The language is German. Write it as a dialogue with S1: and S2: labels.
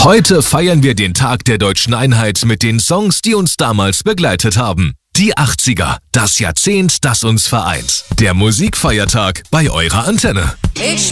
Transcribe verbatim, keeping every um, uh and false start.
S1: Heute feiern wir den Tag der deutschen Einheit mit den Songs, die uns damals begleitet haben. Die achtziger, das Jahrzehnt, das uns vereint. Der Musikfeiertag bei eurer Antenne.
S2: Ich